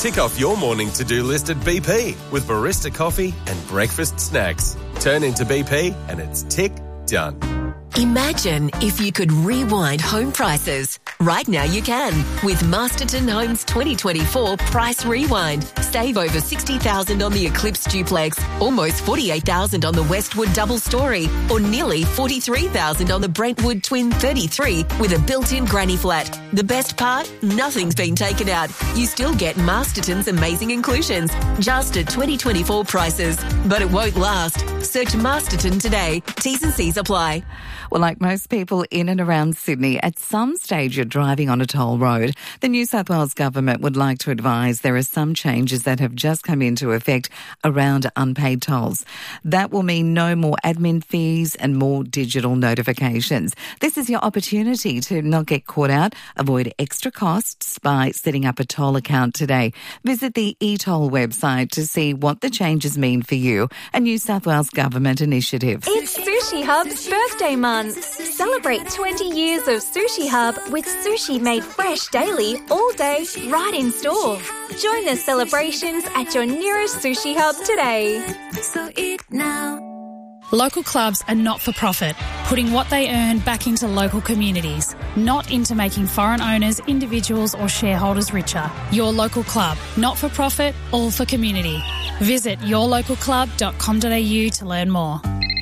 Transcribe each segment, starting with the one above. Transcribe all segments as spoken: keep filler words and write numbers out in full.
Tick off your morning to-do list at B P with barista coffee and breakfast snacks. Turn into B P and it's tick done. Imagine if you could rewind home prices. Right now you can with Masterton Homes twenty twenty-four Price Rewind. Save over sixty thousand dollars on the Eclipse Duplex, almost forty-eight thousand dollars on the Westwood Double Story, or nearly forty-three thousand dollars on the Brentwood Twin thirty-three with a built-in granny flat. The best part? Nothing's been taken out. You still get Masterton's amazing inclusions, just at twenty twenty-four prices. But it won't last. Search Masterton today. T's and C's apply. Well, like most people in and around Sydney, at some stage you're driving on a toll road. The New South Wales Government would like to advise there are some changes that have just come into effect around unpaid tolls. That will mean no more admin fees and more digital notifications. This is your opportunity to not get caught out, avoid extra costs by setting up a toll account today. Visit the e-toll website to see what the changes mean for you. A New South Wales Government initiative. It's Sushi Hub's birthday month. Celebrate twenty years of Sushi Hub with sushi made fresh daily, all day, right in store. Join the celebrations at your nearest Sushi Hub today. So eat now. Local clubs are not-for-profit, putting what they earn back into local communities, not into making foreign owners, individuals or shareholders richer. Your local club, not-for-profit, all for community. Visit your local club dot com dot a u to learn more.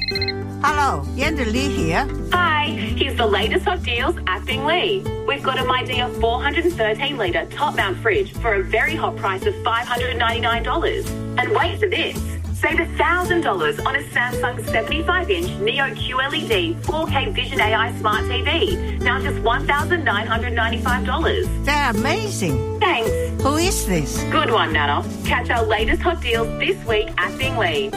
Hello, Yanda Lee here. Hi, here's the latest hot deals at Binglee. We've got a Midea four hundred thirteen litre top-mount fridge for a very hot price of five hundred ninety-nine dollars. And wait for this. Save one thousand dollars on a Samsung seventy-five inch Neo Q L E D four K Vision A I Smart T V. Now just one thousand nine hundred ninety-five dollars. They're amazing. Thanks. Who is this? Good one, Nana. Catch our latest hot deals this week at Binglee.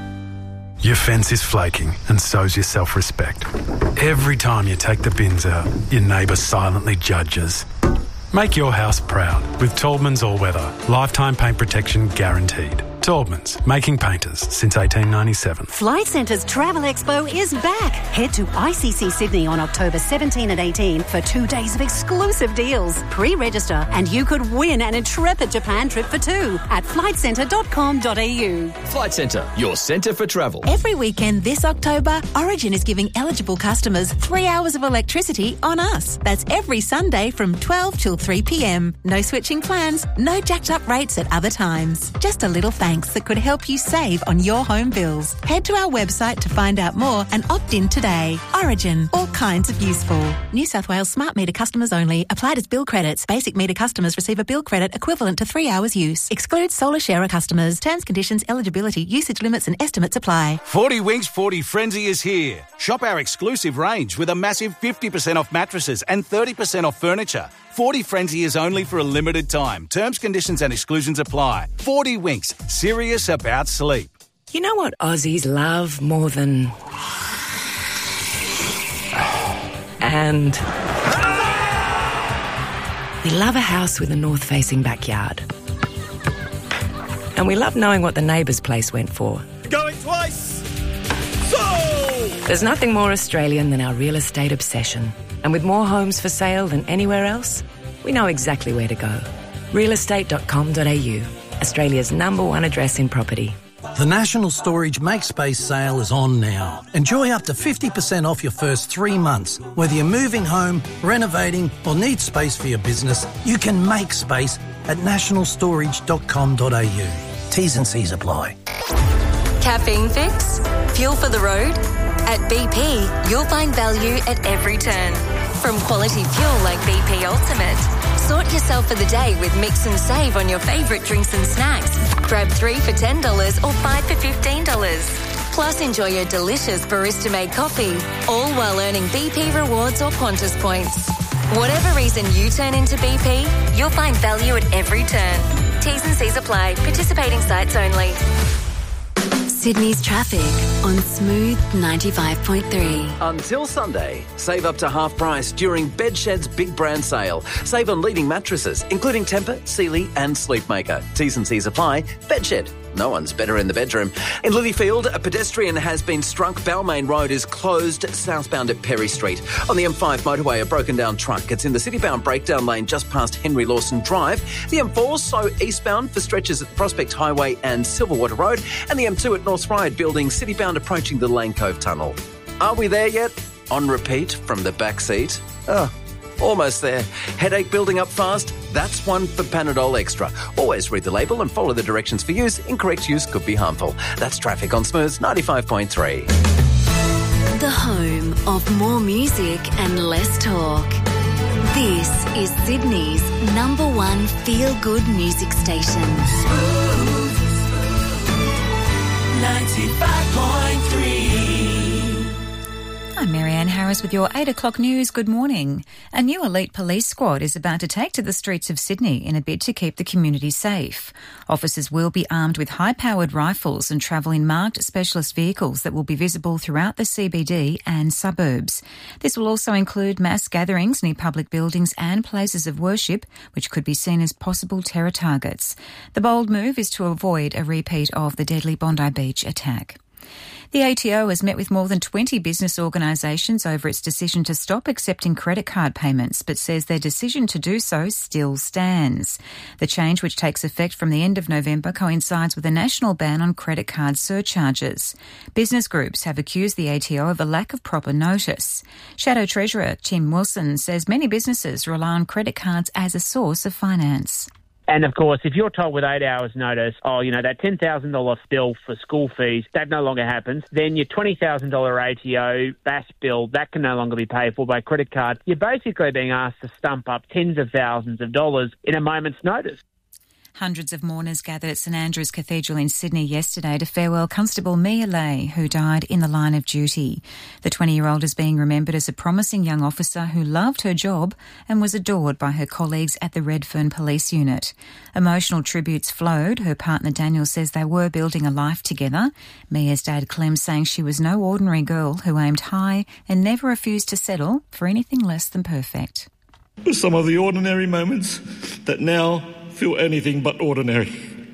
Your fence is flaking, and so's your self-respect. Every time you take the bins out, your neighbour silently judges. Make your house proud with Taubman's All-Weather. Lifetime paint protection guaranteed. Taubman's, making painters since eighteen ninety-seven. Flight Centre's Travel Expo is back. Head to I C C Sydney on October seventeenth and eighteenth for two days of exclusive deals. Pre-register and you could win an intrepid Japan trip for two at flight centre dot com dot a u. Flight Centre, your centre for travel. Every weekend this October, Origin is giving eligible customers three hours of electricity on us. That's every Sunday from twelve till three p m. No switching plans, no jacked up rates at other times. Just a little thanks that could help you save on your home bills. Head to our website to find out more and opt in today. Origin, all kinds of useful. New South Wales smart meter customers only. Applied as bill credits. Basic meter customers receive a bill credit equivalent to three hours use. Excludes solar sharer customers. Terms, conditions, eligibility, usage limits and estimates apply. forty Winks forty Frenzy is here. Shop our exclusive range with a massive fifty percent off mattresses and thirty percent off furniture. forty Frenzy is only for a limited time. Terms, conditions and exclusions apply. forty Winks, serious about sleep. You know what Aussies love more than... And... we love a house with a north-facing backyard. And we love knowing what the neighbour's place went for. Going twice! So! There's nothing more Australian than our real estate obsession. And with more homes for sale than anywhere else, we know exactly where to go. real estate dot com dot a u, Australia's number one address in property. The National Storage Make Space sale is on now. Enjoy up to fifty percent off your first three months. Whether you're moving home, renovating or need space for your business, you can make space at national storage dot com dot a u. T's and C's apply. Caffeine fix? Fuel for the road? At B P, you'll find value at every turn. From quality fuel like B P Ultimate. Sort yourself for the day with Mix and Save on your favourite drinks and snacks. Grab three for ten dollars or five for fifteen dollars. Plus, enjoy your delicious barista-made coffee, all while earning B P rewards or Qantas points. Whatever reason you turn into B P, you'll find value at every turn. T's and C's apply. Participating sites only. Sydney's traffic on Smooth ninety-five point three. Until Sunday, save up to half price during Bedshed's big brand sale. Save on leading mattresses, including Tempur, Sealy and Sleepmaker. T's and C's apply. Bedshed. no one's better in the bedroom. In Lilyfield, a pedestrian has been struck. Balmain Road is closed southbound at Perry Street. On the M five motorway, a broken down truck. It's in the city-bound breakdown lane just past Henry Lawson Drive. The M four, so eastbound for stretches at Prospect Highway and Silverwater Road. And the M two at North Ryde building, city-bound approaching the Lane Cove Tunnel. Are we there yet? On repeat from the back seat. Oh, almost there. Headache building up fast? That's one for Panadol Extra. Always read the label and follow the directions for use. Incorrect use could be harmful. That's traffic on Smooth ninety-five point three. The home of more music and less talk. This is Sydney's number one feel-good music station. Smooth ninety-five point three. I'm Marianne Harris with your eight o'clock news. Good morning. A new elite police squad is about to take to the streets of Sydney in a bid to keep the community safe. Officers will be armed with high-powered rifles and travel in marked specialist vehicles that will be visible throughout the C B D and suburbs. This will also include mass gatherings near public buildings and places of worship, which could be seen as possible terror targets. The bold move is to avoid a repeat of the deadly Bondi Beach attack. The A T O has met with more than twenty business organisations over its decision to stop accepting credit card payments, but says their decision to do so still stands. The change, which takes effect from the end of November, coincides with a national ban on credit card surcharges. Business groups have accused the A T O of a lack of proper notice. Shadow Treasurer Tim Wilson says many businesses rely on credit cards as a source of finance. And, of course, if you're told with eight hours' notice, oh, you know, that ten thousand dollars bill for school fees, that no longer happens, then your twenty thousand dollars A T O, B A S bill, that can no longer be paid for by credit card. You're basically being asked to stump up tens of thousands of dollars in a moment's notice. Hundreds of mourners gathered at St Andrew's Cathedral in Sydney yesterday to farewell Constable Mia Lay, who died in the line of duty. The twenty-year-old is being remembered as a promising young officer who loved her job and was adored by her colleagues at the Redfern Police Unit. Emotional tributes flowed. Her partner Daniel says they were building a life together. Mia's dad Clem saying she was no ordinary girl who aimed high and never refused to settle for anything less than perfect. Some of the ordinary moments that now feel anything but ordinary.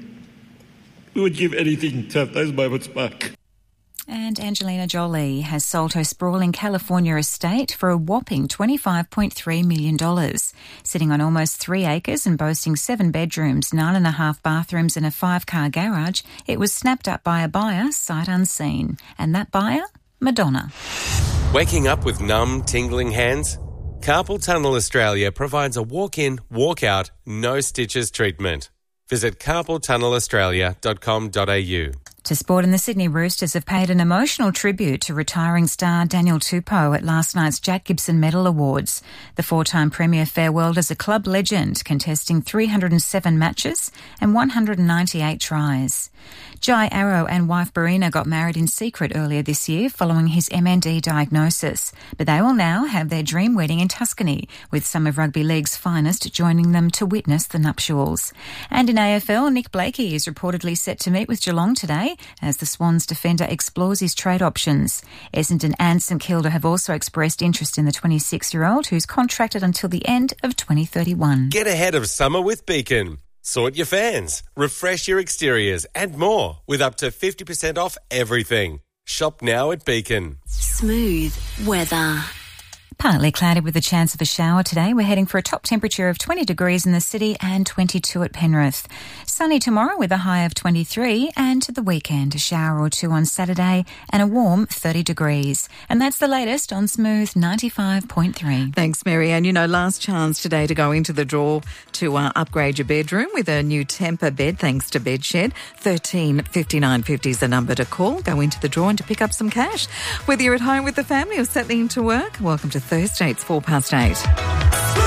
We would give anything to have those moments back. And Angelina Jolie has sold her sprawling California estate for a whopping twenty-five point three million dollars. Sitting on almost three acres and boasting seven bedrooms, nine and a half bathrooms and a five-car garage, it was snapped up by a buyer sight unseen. And that buyer? Madonna. Waking up with numb, tingling hands? Carpal Tunnel Australia provides a walk-in, walk-out, no stitches treatment. Visit carpal tunnel australia dot com dot a u. To sport, and the Sydney Roosters have paid an emotional tribute to retiring star Daniel Tupou at last night's Jack Gibson Medal Awards. The four-time Premier farewelled as a club legend, contesting three hundred seven matches and one hundred ninety-eight tries. Jai Arrow and wife Barina got married in secret earlier this year following his M N D diagnosis, but they will now have their dream wedding in Tuscany, with some of rugby league's finest joining them to witness the nuptials. And in A F L, Nick Blakey is reportedly set to meet with Geelong today as the Swans defender explores his trade options. Essendon and St Kilda have also expressed interest in the twenty-six-year-old, who's contracted until the end of twenty thirty-one. Get ahead of summer with Beacon. Sort your fans, refresh your exteriors and more with up to fifty percent off everything. Shop now at Beacon. Smooth weather. Partly cloudy with a chance of a shower today. We're heading for a top temperature of twenty degrees in the city and twenty-two at Penrith. Sunny tomorrow with a high of twenty-three, and to the weekend a shower or two on Saturday and a warm thirty degrees. And that's the latest on Smooth ninety-five point three. Thanks, Marianne. You know, last chance today to go into the draw to uh, upgrade your bedroom with a new Tempur bed thanks to Bedshed. thirteen fifty-nine fifty is the number to call. Go into the draw and to pick up some cash. Whether you're at home with the family or settling into work, welcome to Thursday. It's four past eight.